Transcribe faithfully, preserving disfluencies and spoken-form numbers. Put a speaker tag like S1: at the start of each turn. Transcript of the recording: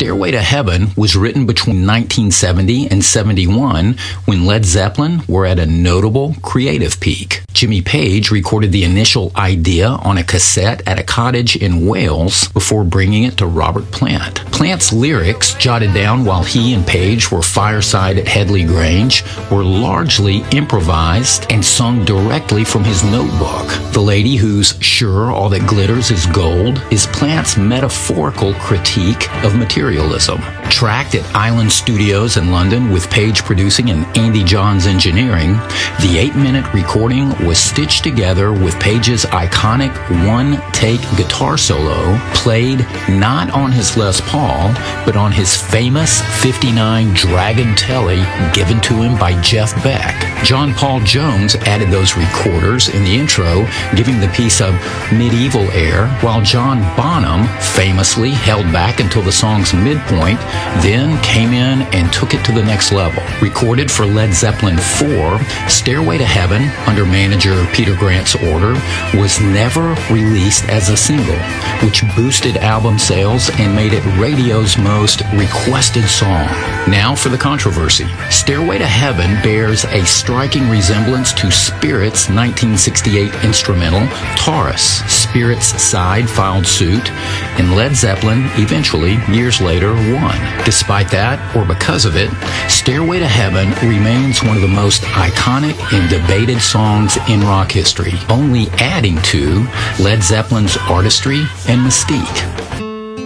S1: Stairway to Heaven was written between nineteen seventy and seventy-one when Led Zeppelin were at a notable creative peak. Jimmy Page recorded the initial idea on a cassette at a cottage in Wales before bringing it to Robert Plant. Plant's lyrics, jotted down while he and Page were fireside at Headley Grange, were largely improvised and sung directly from his notebook. The Lady Who's Sure All That Glitters Is Gold is Plant's metaphorical critique of materialism. Tracked at Island Studios in London with Page producing and Andy Johns engineering, the eight-minute recording was stitched together with Page's iconic one-take guitar solo, played not on his Les Paul, but on his famous fifty-nine Dragon Telly given to him by Jeff Beck. John Paul Jones added those recorders in the intro, giving the piece a medieval air, while John Bonham famously held back until the song's midpoint, then came in and took it to the next level. Recorded for Led Zeppelin four, Stairway to Heaven, under manager Peter Grant's order, was never released as a single, which boosted album sales and made it radio's most requested song. Now for the controversy. Stairway to Heaven bears a striking resemblance to Spirit's nineteen sixty-eight instrumental, Taurus. Spirit's side filed suit, and Led Zeppelin eventually, years later, won. Despite that, or because of it, Stairway to Heaven remains one of the most iconic and debated songs in rock history, only adding to Led Zeppelin's artistry and mystique.